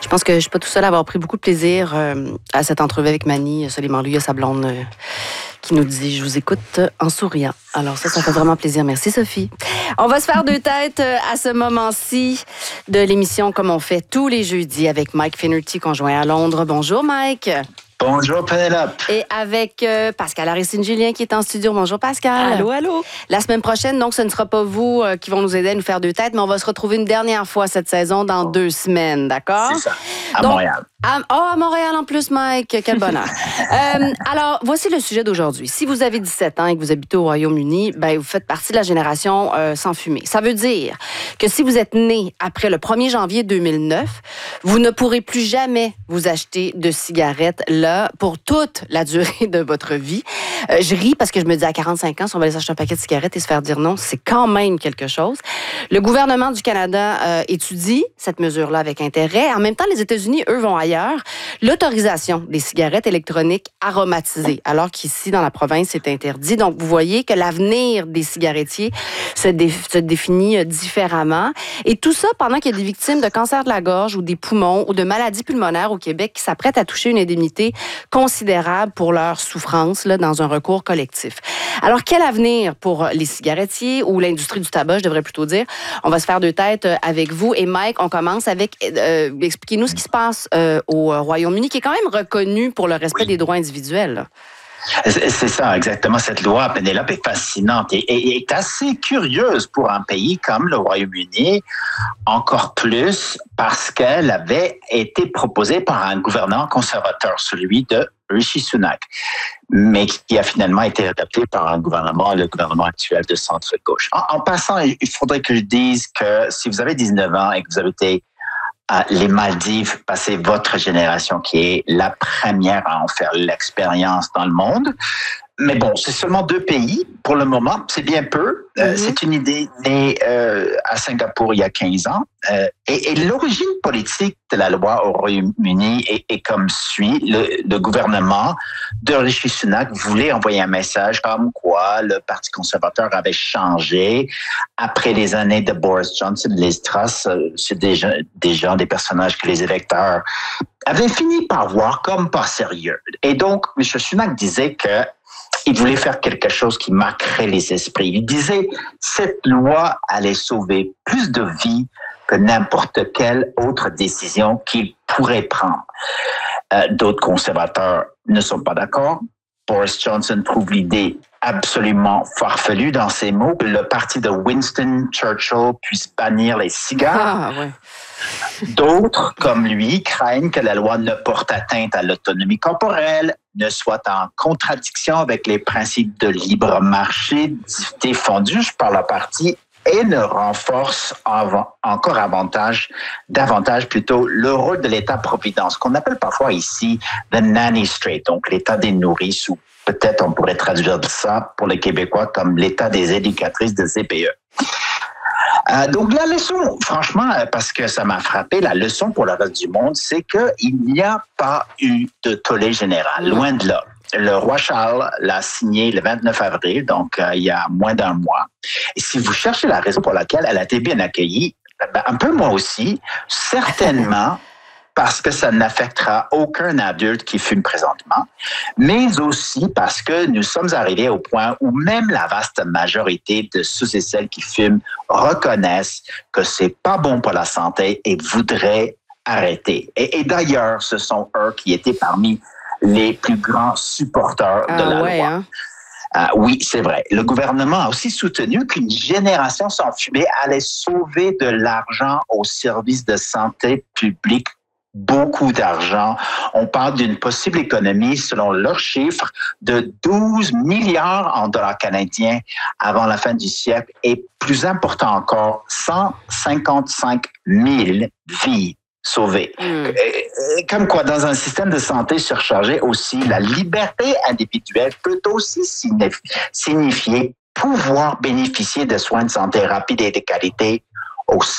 Je pense que je suis pas tout seul à avoir pris beaucoup de plaisir à cette entrevue avec Mani. Soliman, lui, il y a sa blonde qui nous dit « Je vous écoute en souriant ». Alors ça fait vraiment plaisir. Merci, Sophie. On va se faire deux têtes à ce moment-ci de l'émission, comme on fait tous les jeudis avec Mike Finnerty, conjoint à Londres. Bonjour, Mike. Bonjour, Pénélope. Et avec Pascal Aristide-Julien qui est en studio. Bonjour, Pascal. Allô, allô. La semaine prochaine, donc, ce ne sera pas vous qui vont nous aider à nous faire deux têtes, mais on va se retrouver une dernière fois cette saison dans 2 semaines, d'accord? C'est ça, à Montréal. À Montréal en plus, Mike. Quel bonheur. Alors, voici le sujet d'aujourd'hui. Si vous avez 17 ans et que vous habitez au Royaume-Uni, ben, vous faites partie de la génération sans fumée. Ça veut dire que si vous êtes né après le 1er janvier 2009, vous ne pourrez plus jamais vous acheter de cigarettes là pour toute la durée de votre vie. Je ris parce que je me dis à 45 ans, si on va aller s'acheter un paquet de cigarettes et se faire dire non, c'est quand même quelque chose. Le gouvernement du Canada étudie cette mesure-là avec intérêt. En même temps, les États-Unis, eux, vont ailleurs. L'autorisation des cigarettes électroniques aromatisées, alors qu'ici, dans la province, c'est interdit. Donc, vous voyez que l'avenir des cigarettiers se définit différemment. Et tout ça pendant qu'il y a des victimes de cancer de la gorge ou des poumons ou de maladies pulmonaires au Québec qui s'apprêtent à toucher une indemnité considérable pour leur souffrance là, dans un recours collectif. Alors, quel avenir pour les cigarettiers ou l'industrie du tabac, je devrais plutôt dire? On va se faire deux têtes avec vous. Et Mike, on commence avec... expliquez-nous ce qui se passe au Royaume-Uni, qui est quand même reconnu pour le respect des droits individuels. C'est ça, exactement. Cette loi, Pénélope, est fascinante et est assez curieuse pour un pays comme le Royaume-Uni, encore plus parce qu'elle avait été proposée par un gouvernement conservateur, celui de Rishi Sunak, mais qui a finalement été adopté par le gouvernement actuel de centre-gauche. En passant, il faudrait que je dise que si vous avez 19 ans et que vous avez été les Maldives, c'est votre génération qui est la première à en faire l'expérience dans le monde. Mais bon, c'est seulement 2 pays pour le moment. C'est bien peu. C'est une idée née à Singapour il y a 15 ans. Et l'origine politique de la loi au Royaume-Uni est comme suit. Le gouvernement de Rishi Sunak voulait envoyer un message comme quoi le Parti conservateur avait changé. Après les années de Boris Johnson, Liz Truss, c'est des personnages que les électeurs avaient fini par voir comme pas sérieux. Et donc, M. Sunak disait que il voulait faire quelque chose qui marquerait les esprits. Il disait cette loi allait sauver plus de vies que n'importe quelle autre décision qu'il pourrait prendre. D'autres conservateurs ne sont pas d'accord. Boris Johnson trouve l'idée absolument farfelue dans ses mots que le parti de Winston Churchill puisse bannir les cigares. Ah, ouais. D'autres, comme lui, craignent que la loi ne porte atteinte à l'autonomie corporelle, ne soit en contradiction avec les principes de libre marché défendus par le parti et ne renforce encore davantage plutôt le rôle de l'État-providence, qu'on appelle parfois ici the nanny state, donc l'État des nourrices, ou peut-être on pourrait traduire ça pour les Québécois comme l'État des éducatrices de CPE. Donc la leçon, franchement, parce que ça m'a frappé, la leçon pour le reste du monde, c'est qu'il n'y a pas eu de tollé général, loin de là. Le roi Charles l'a signé le 29 avril, donc il y a moins d'1 mois. Et si vous cherchez la raison pour laquelle elle a été bien accueillie, un peu moi aussi, certainement parce que ça n'affectera aucun adulte qui fume présentement, mais aussi parce que nous sommes arrivés au point où même la vaste majorité de ceux et celles qui fument reconnaissent que c'est pas bon pour la santé et voudraient arrêter. Et d'ailleurs, ce sont eux qui étaient parmi les plus grands supporters de la loi. Hein? Oui, c'est vrai. Le gouvernement a aussi soutenu qu'une génération sans fumée allait sauver de l'argent au service de santé publique. Beaucoup d'argent. On parle d'une possible économie, selon leurs chiffres, de 12 milliards en dollars canadiens avant la fin du siècle et, plus important encore, 155 000 vies sauvées. Comme quoi, dans un système de santé surchargé aussi, la liberté individuelle peut aussi signifier pouvoir bénéficier de soins de santé rapides et de qualité au